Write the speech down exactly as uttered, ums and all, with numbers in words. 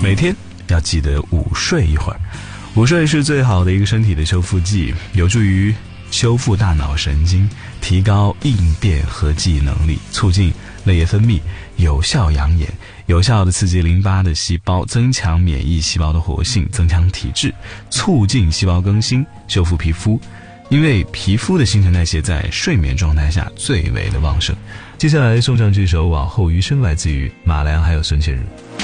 每天要记得午睡一会儿。午睡是最好的一个身体的修复剂，有助于修复大脑神经，提高应变和记忆能力，促进泪液分泌，有效养眼，有效的刺激淋巴的细胞，增强免疫细胞的活性，增强体质，促进细胞更新，修复皮肤。因为皮肤的新陈代谢在睡眠状态下最为的旺盛。接下来送上这首往后余生，来自于马良还有孙倩茹。